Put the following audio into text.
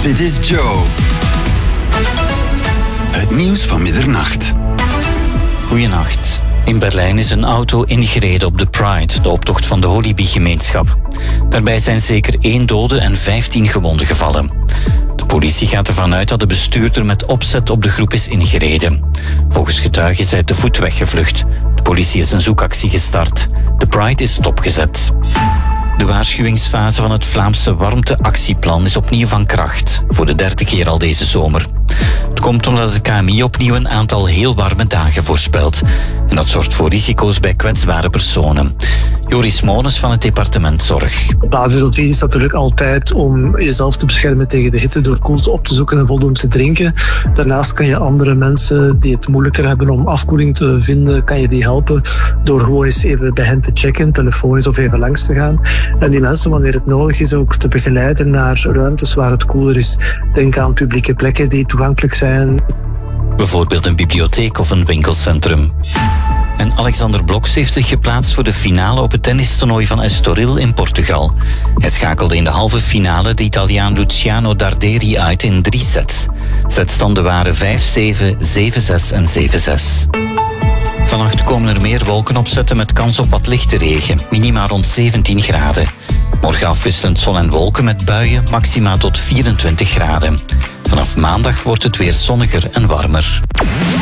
Dit is Joe. Het nieuws van middernacht. Goedenacht. In Berlijn is een auto ingereden op de Pride, de optocht van de Holibi-gemeenschap. Daarbij zijn zeker 1 dode en 15 gewonden gevallen. De politie gaat ervan uit dat de bestuurder met opzet op de groep is ingereden. Volgens getuigen is hij te voet weggevlucht. De politie is een zoekactie gestart. De Pride is stopgezet. De waarschuwingsfase van het Vlaamse warmteactieplan is opnieuw van kracht, voor de 3e keer al deze zomer. Het komt omdat het KMI opnieuw een aantal heel warme dagen voorspelt. En dat zorgt voor risico's bij kwetsbare personen. Joris Mones van het departement Zorg. Basisfilosofie is natuurlijk altijd om jezelf te beschermen tegen de hitte door koels op te zoeken en voldoende te drinken. Daarnaast kan je andere mensen die het moeilijker hebben om afkoeling te vinden, kan je die helpen door gewoon eens even bij hen te checken, telefonisch of even langs te gaan. En die mensen, wanneer het nodig is, ook te begeleiden naar ruimtes waar het koeler is. Denk aan publieke plekken die toegankelijk zijn. Bijvoorbeeld een bibliotheek of een winkelcentrum. En Alexander Bloks heeft zich geplaatst voor de finale op het tennistoernooi van Estoril in Portugal. Hij schakelde in de halve finale de Italiaan Luciano Darderi uit in 3 sets. Setstanden waren 5-7, 7-6 en 7-6. Vannacht komen er meer wolken opzetten met kans op wat lichte regen, minima rond 17 graden. Morgen afwisselend zon en wolken met buien, maxima tot 24 graden. Vanaf maandag wordt het weer zonniger en warmer.